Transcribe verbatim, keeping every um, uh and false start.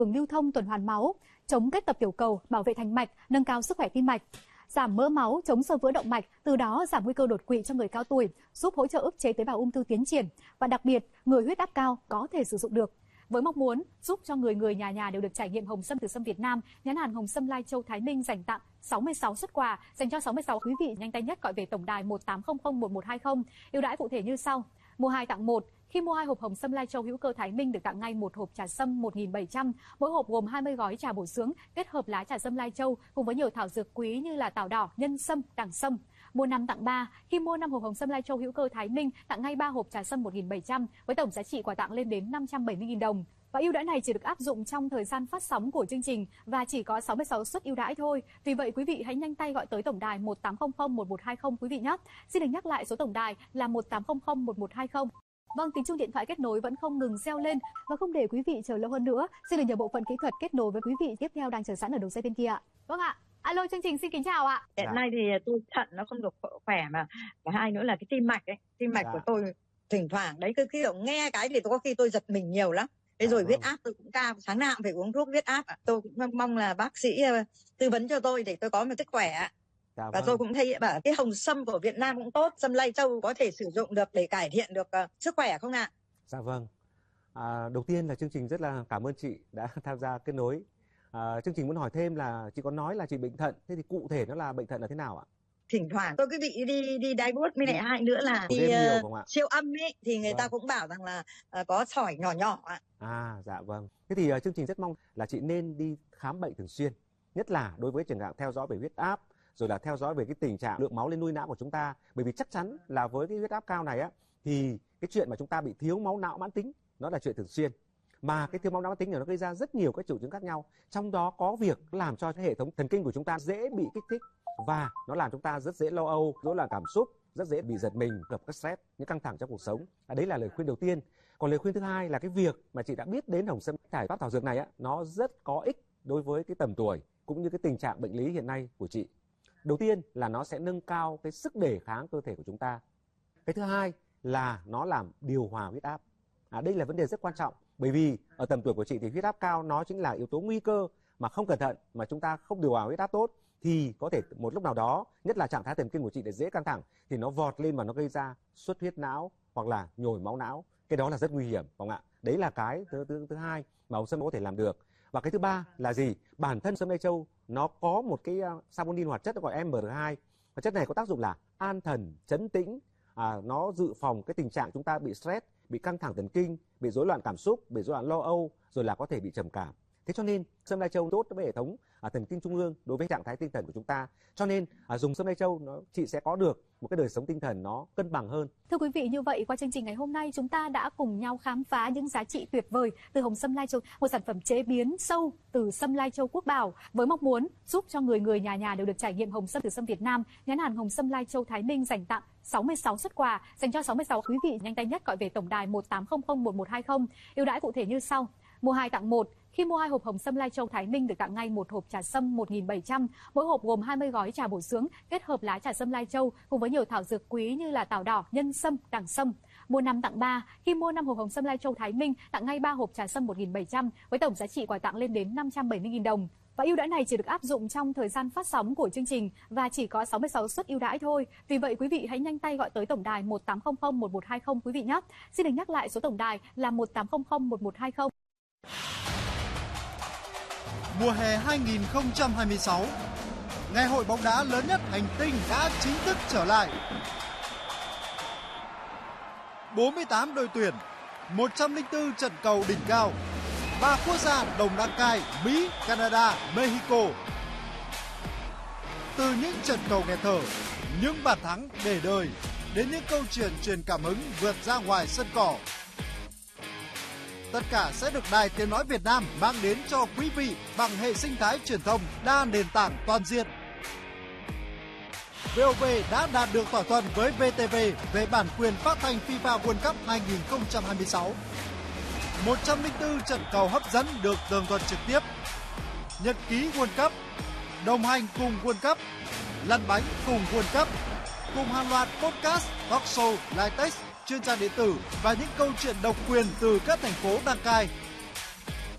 đường lưu thông tuần hoàn máu, chống kết tập tiểu cầu, bảo vệ thành mạch, nâng cao sức khỏe tim mạch, giảm mỡ máu, chống xơ vữa động mạch, từ đó giảm nguy cơ đột quỵ cho người cao tuổi, giúp hỗ trợ ức chế tế bào ung thư tiến triển và đặc biệt người huyết áp cao có thể sử dụng được. Với mong muốn giúp cho người người nhà nhà đều được trải nghiệm hồng sâm từ sâm Việt Nam, nhãn hàng Hồng Sâm Lai Châu Thái Minh dành tặng sáu mươi sáu suất quà dành cho sáu mươi sáu quý vị nhanh tay nhất gọi về tổng đài một tám không không một một hai không. Ưu đãi cụ thể như sau: mua hai tặng một. Khi mua hai hộp Hồng Sâm Lai Châu hữu cơ Thái Minh được tặng ngay một hộp trà sâm một nghìn bảy trăm, mỗi hộp gồm hai mươi gói trà bổ dưỡng kết hợp lá trà sâm Lai Châu cùng với nhiều thảo dược quý như là tảo đỏ, nhân sâm, đằng sâm. Mua năm tặng ba. Khi mua năm hộp Hồng Sâm Lai Châu hữu cơ Thái Minh tặng ngay ba hộp trà sâm một nghìn bảy trăm với tổng giá trị quà tặng lên đến năm trăm bảy mươi nghìn đồng. Và ưu đãi này chỉ được áp dụng trong thời gian phát sóng của chương trình và chỉ có sáu mươi sáu suất ưu đãi thôi. Vì vậy quý vị hãy nhanh tay gọi tới tổng đài một tám không không một một hai không quý vị nhé. Xin được nhắc lại số tổng đài là một tám không không một một hai không. Vâng, tiếng chuông điện thoại kết nối vẫn không ngừng reo lên và không để quý vị chờ lâu hơn nữa, xin được nhờ bộ phận kỹ thuật kết nối với quý vị tiếp theo đang chờ sẵn ở đầu dây bên kia ạ. Vâng ạ. Alo, chương trình xin kính chào ạ. Hiện dạ. nay thì tôi thận nó không được khỏe mà và hai nữa là cái tim mạch ấy, tim mạch dạ. của tôi thỉnh thoảng đấy cứ khi nghe cái thì tôi có khi tôi giật mình nhiều lắm. Thế dạ, rồi vâng. huyết áp tôi cũng cao, sáng nào phải uống thuốc huyết áp. Tôi cũng mong là bác sĩ tư vấn cho tôi để tôi có một sức khỏe. Dạ, và vâng. tôi cũng thấy bảo cái hồng sâm của Việt Nam cũng tốt, sâm Lai Châu có thể sử dụng được để cải thiện được uh, sức khỏe không ạ? Dạ vâng. À, đầu tiên là chương trình rất là cảm ơn chị đã tham gia kết nối. À, chương trình muốn hỏi thêm là chị có nói là chị bệnh thận, thế thì cụ thể nó là bệnh thận là thế nào ạ? Thỉnh thoảng tôi cứ bị đi đi đái buốt, mới lại hai nữa là đi uh, siêu âm ấy thì người vâng. ta cũng bảo rằng là uh, có sỏi nhỏ nhỏ ạ. À dạ vâng. Thế thì uh, chương trình rất mong là chị nên đi khám bệnh thường xuyên, nhất là đối với trường hợp theo dõi về huyết áp, rồi là theo dõi về cái tình trạng lượng máu lên nuôi não của chúng ta, bởi vì chắc chắn là với cái huyết áp cao này á thì cái chuyện mà chúng ta bị thiếu máu não mãn tính nó là chuyện thường xuyên, mà cái thiếu máu não mãn tính này nó gây ra rất nhiều các triệu chứng khác nhau, trong đó có việc làm cho cái hệ thống thần kinh của chúng ta dễ bị kích thích và nó làm chúng ta rất dễ lo âu, rối loạn cảm xúc, rất dễ bị giật mình, gặp các stress, những căng thẳng trong cuộc sống. À, đấy là lời khuyên đầu tiên. Còn lời khuyên thứ hai là cái việc mà chị đã biết đến hồng sâm thải pháp thảo dược này á, nó rất có ích đối với cái tầm tuổi cũng như cái tình trạng bệnh lý hiện nay của chị. Đầu tiên là nó sẽ nâng cao cái sức đề kháng cơ thể của chúng ta. Cái thứ hai là nó làm điều hòa huyết áp. À, đây là vấn đề rất quan trọng, bởi vì ở tầm tuổi của chị thì huyết áp cao nó chính là yếu tố nguy cơ, mà không cẩn thận mà chúng ta không điều hòa huyết áp tốt thì có thể một lúc nào đó, nhất là trạng thái thần kinh của chị để dễ căng thẳng thì nó vọt lên và nó gây ra xuất huyết não hoặc là nhồi máu não. Cái đó là rất nguy hiểm, không ạ? Đấy là cái thứ thứ, thứ hai mà hồng sâm có thể làm được. Và cái thứ ba là gì? Bản thân sâm Lai Châu nó có một cái uh, saponin hoạt chất gọi em rờ hai. Hoạt chất này có tác dụng là an thần, trấn tĩnh, à, nó dự phòng cái tình trạng chúng ta bị stress, bị căng thẳng thần kinh, bị rối loạn cảm xúc, bị rối loạn lo âu, rồi là có thể bị trầm cảm. Thế cho nên sâm Lai Châu tốt với hệ thống à, thần kinh trung ương đối với trạng thái tinh thần của chúng ta. Cho nên à, dùng sâm Lai Châu nó chị sẽ có được một cái đời sống tinh thần nó cân bằng hơn. Thưa quý vị, như vậy qua chương trình ngày hôm nay chúng ta đã cùng nhau khám phá những giá trị tuyệt vời từ hồng sâm Lai Châu, một sản phẩm chế biến sâu từ sâm Lai Châu Quốc Bảo, với mong muốn giúp cho người người nhà nhà đều được trải nghiệm hồng sâm từ sâm Việt Nam. Nhãn hàng Hồng Sâm Lai Châu Thái Minh dành tặng sáu mươi sáu suất quà dành cho sáu mươi sáu quý vị nhanh tay nhất gọi về tổng đài một tám không không một một hai không. Ưu đãi cụ thể như sau: mua hai tặng một. Khi mua hai hộp Hồng Sâm Lai Châu Thái Minh được tặng ngay một hộp trà sâm một nghìn bảy trăm, mỗi hộp gồm hai mươi gói trà bổ dưỡng kết hợp lá trà sâm Lai Châu cùng với nhiều thảo dược quý như là tảo đỏ, nhân sâm, đằng sâm. Mua năm tặng ba. Khi mua năm hộp Hồng Sâm Lai Châu Thái Minh tặng ngay ba hộp trà sâm một nghìn bảy trăm với tổng giá trị quà tặng lên đến năm trăm bảy mươi nghìn đồng. Và ưu đãi này chỉ được áp dụng trong thời gian phát sóng của chương trình và chỉ có sáu mươi sáu suất ưu đãi thôi. Vì vậy quý vị hãy nhanh tay gọi tới tổng đài một tám không không một một hai không quý vị nhé. Xin được nhắc lại số tổng đài là một tám không không một một hai không. Mùa hè hai nghìn không trăm hai mươi sáu, ngày hội bóng đá lớn nhất hành tinh đã chính thức trở lại. bốn mươi tám đội tuyển, một trăm lẻ bốn trận cầu đỉnh cao, ba quốc gia đồng đăng cai Mỹ, Canada, Mexico. Từ những trận cầu nghẹt thở, những bàn thắng để đời, đến những câu chuyện truyền cảm hứng vượt ra ngoài sân cỏ. Tất cả sẽ được Đài Tiếng Nói Việt Nam mang đến cho quý vị bằng hệ sinh thái truyền thông đa nền tảng toàn diện. vê o vê đã đạt được thỏa thuận với vê tê vê về bản quyền phát thanh FIFA World Cup hai nghìn không trăm hai mươi sáu. một trăm lẻ bốn trận cầu hấp dẫn được tường thuật trực tiếp. Nhật ký World Cup, đồng hành cùng World Cup, lăn bánh cùng World Cup, cùng hàng loạt podcast, talk show, live text, chuyên trang điện tử và những câu chuyện độc quyền từ các thành phố đăng cai